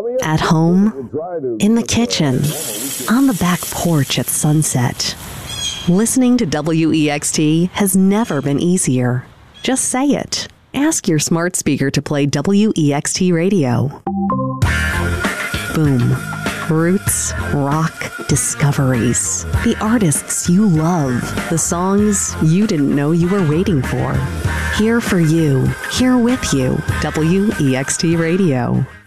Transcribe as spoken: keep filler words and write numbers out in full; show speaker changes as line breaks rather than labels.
At home, in the kitchen, on the back porch at sunset. Listening to W E X T has never been easier. Just say it. Ask your smart speaker to play W E X T radio. Boom. Roots, rock, discoveries. The artists you love. The songs you didn't know you were waiting for. Here for you. Here with you. W E X T Radio.